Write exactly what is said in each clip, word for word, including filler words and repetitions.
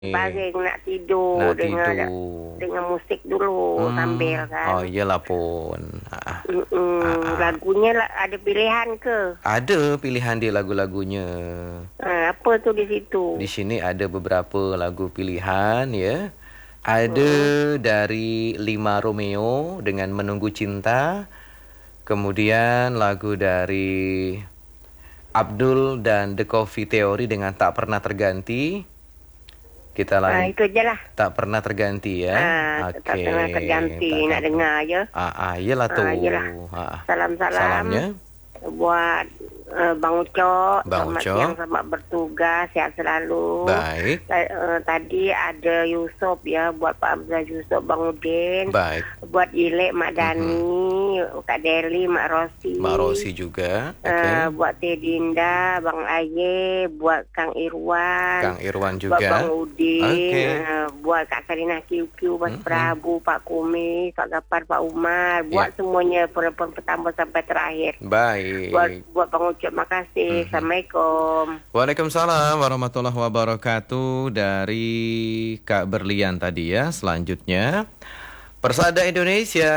baring nak tidur Nak dengan tidur. dengan musik dulu Hmm. sambil kan. Oh iyalah pun. Ah, Mm-mm. Ah, ah. Lagunya lah, ada pilihan ke? Ada pilihan dia lagu-lagunya. Ha, apa tu di situ? Di sini ada beberapa lagu pilihan ya. Ada dari Lima Romeo dengan Menunggu Cinta. Kemudian lagu dari Abdul dan The Coffee Theory dengan Tak Pernah Terganti. Kita Ha, lanjut. itu je lah. Tak Pernah Terganti ya. Ha, tak Okey. pernah terganti, Tak nak akan- dengar je. Ah, ah, iyalah tu. Ah, iyalah. Ah, ah. Salam-salam Salamnya. buat uh, Bang Ucok. Bang Selamat Ucok. siang, selamat bertugas, sihat selalu. Baik. Ta- uh, tadi ada Yusof ya, buat Pak Abzal Yusof, Bang Udin. Baik. Buat Ilek, Mak Dani, Kak Deli, Mak Rosi. Mak Rosi juga. Okey. Uh, buat Teh Dinda, Bang Aye, buat Kang Irwan. Kang Irwan Buat juga. Bang Udin, Okey. uh, buat Kak Sarina Q Q, Mas Mm-mm. Prabu, Pak Kumis, Pak Gapar, Pak Umar, buat Ya. semuanya perempuan pertama sampai terakhir. Baik. Buat buat Bang Ucap, makasih. Mhm. Assalamualaikum. Waalaikumsalam warahmatullahi wabarakatuh. Dari Kak Berlian tadi ya. Selanjutnya Persada Indonesia.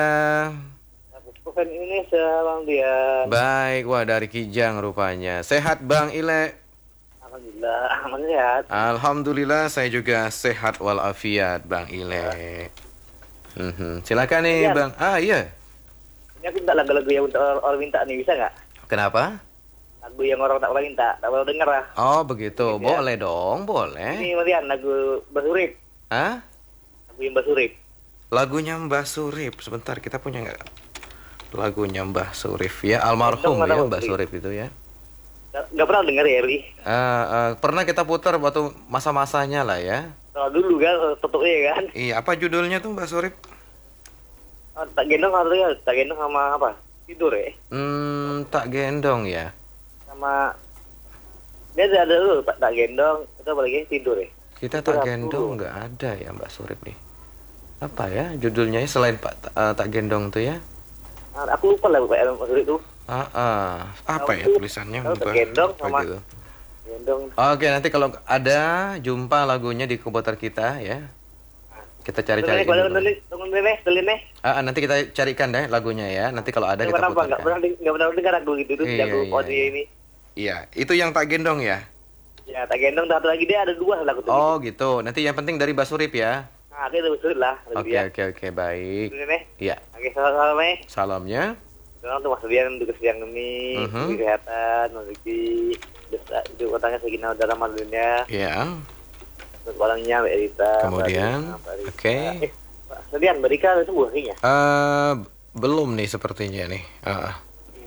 Bukan Indonesia, Bang dia. Baik, wah dari Kijang rupanya. Sehat Bang Ile? Alhamdulillah, aman sehat. Alhamdulillah saya juga sehat walafiat Bang Ile. Mhm. Silakan nih Iya. Bang. Ah iya. Ini aku minta lagu-lagu yang orang, orang minta nih, bisa nggak? Kenapa? Lagu yang orang tak pernah minta, tak pernah denger lah. Oh begitu. Iya. Boleh dong, boleh. Ini Marian, lagu Basurip. Hah? Lagu yang Basurip. Lagunya Mbah Surip. Sebentar, kita punya nggak? Lagunya Mbah Surip ya, almarhum Dong, ya mana, Mbah Bang? Surip itu ya. Nggak, nggak pernah denger ya, Ri? Ah, ah, pernah kita putar waktu masa-masanya lah ya. Kalau dulu kan, tutupnya kan. Iya, apa judulnya tuh Mbah Surip? Oh, tak gendong atau ya? Tak gendong sama apa? Tidur ya? Hmm, tak gendong ya. Sama... Dia ada, ada dulu, tak, tak gendong. Itu apa lagi? Tidur ya? Kita Itu tak aku. gendong nggak ada ya Mbak Surip nih. Apa ya judulnya ya, selain Pak ah, tak gendong tuh ya? Nah, aku lupa lah Pak Basurip itu. Ah, ah. apa ya Aku- tulisannya? aku tak Mbah? gendong Apa sama- gitu? Gendong. Oke, nanti kalau ada jumpa lagunya di komputer kita ya. Kita cari-cari. Tunggu, dulu. tunggu, tunggu, tunggu, tunggu, tunggu. Ah, ah, nanti kita carikan deh lagunya ya. Nanti kalau ada kita Kenapa nggak putarkan. pernah nggak pernah dengar lagu gitu tuh Iya, lagu iya, audio iya. ini. Iya, itu yang tak gendong ya. Ya tak gendong satu lagi dia ada dua lagu tuh. Oh gitu. Nanti yang penting dari Mbak Surip ya. Nah itu betul lah lagu Oke dia. oke oke baik. Ini nih. Iya. Oke salam nih. Salamnya. Sekarang tuh Mas Rian untuk siang ini, Mhm. kesehatan, rezeki, desa itu katanya segini udah Ramadannya, Iya. untuk orangnya Mbak Rita. Kemudian, Mbak Rita. oke. Eh, Mas Rian, Mbak Rika udah sembuh kayaknya. Eh belum nih sepertinya nih. Ah.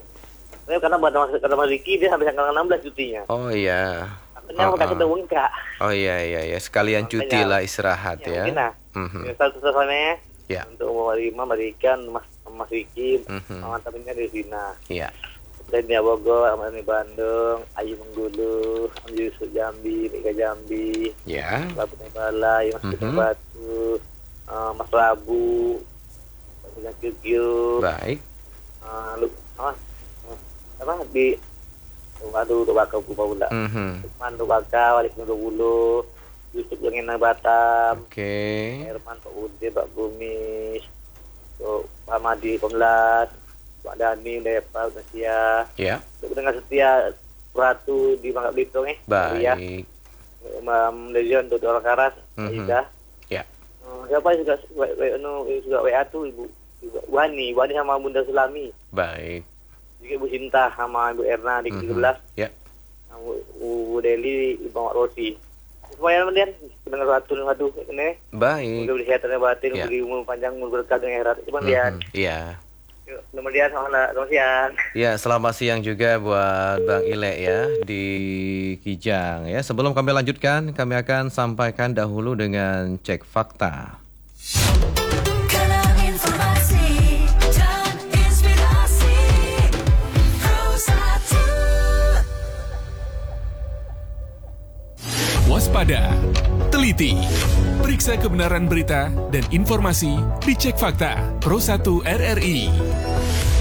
Tapi karena buat Mas kata Mas Riki dia sampai tanggal enam belas cutinya. Oh iya. Akhirnya Oh, mau kasih oh. tahu enggak? Oh iya iya ya. Sekalian cuti Makanya, lah istirahat Ya, ya. mungkin lah. Mhm. Ya, satu selesainya. Ya. Untuk Mbak Rima, Mbak Rika, Mas Mas Riki, Mhm. mantapnya di Sina. Iya. Dan Nia Bogor, Amani Bandung, Ayu Menggulu, Yusuf Jambi, Mika Jambi, Ya. Labuan Balai, Mas Bintang Mhm. Batu, eh, Mas Rabu, Mas Kikyu, Baik. eh, lu, apa, eh, apa di, oh, aduh, untuk bakal lupa pula. Mhm. Lukman untuk bakal, Wali Dua Puluh, Yusuf yang enak Batam, Oke. Herman, Pak Ude, Pak Bumis, untuk Pak Madi, Pemlat, Pak Dani, Depa, Unasia, Ya. untuk dengan setia Ratu di Bangka Belitung eh. Ya. Baik. Mam Legion untuk orang Karas, Mhm. Aida. Ya. Hmm, siapa yang juga W- W- anu, juga W A tuh Ibu Ibu Wani, Wani sama Bunda Sulami. Baik. Juga Ibu Sinta sama Ibu Erna di Mhm. tiga belas. Ya. Ibu Ibu Deli, Ibu Mak Rosi. Semuanya kemudian dengan Ratu dan Waduh ini. Baik. Semoga kesehatan batin, Ya. beri umur panjang, umur berkah dengan akhirat. Kemudian, Mhm. Iya. kemudian sama selamat siang. Ya, selamat siang juga buat Bang Ile ya di Kijang ya. Sebelum kami lanjutkan, kami akan sampaikan dahulu dengan cek fakta. Kalah informasi dan inspirasi Pro satu. Waspada, teliti, periksa kebenaran berita dan informasi dicek fakta Pro satu R R I.